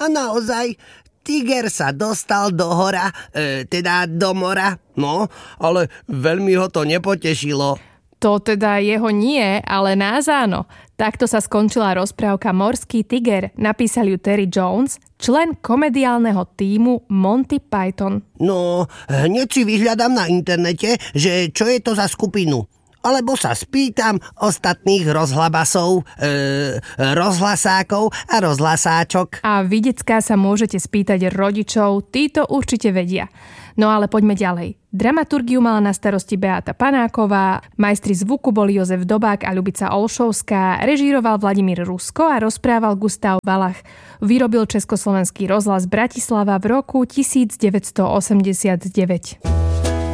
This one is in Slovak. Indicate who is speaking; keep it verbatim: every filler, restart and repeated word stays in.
Speaker 1: A naozaj, tiger sa dostal do hora, e, teda do mora. No, ale veľmi ho to nepotešilo.
Speaker 2: To teda jeho nie, ale nás áno. Takto sa skončila rozprávka Morský tiger. Napísal ju Terry Jones, člen komediálneho tímu Monty Python.
Speaker 1: No, hneď si vyhľadám na internete, že čo je to za skupinu. Alebo sa spýtam ostatných rozhlabasov, e, rozhlasákov a rozhlasáčok.
Speaker 2: A videcká sa môžete spýtať rodičov, tí to určite vedia. No ale poďme ďalej. Dramaturgiu mala na starosti Beáta Panáková, majstri zvuku boli Jozef Dobák a Ľubica Olšovská, režíroval Vladimír Rusko a rozprával Gustav Valach. Vyrobil Československý rozhlas Bratislava v roku devätnásť osemdesiatdeväť.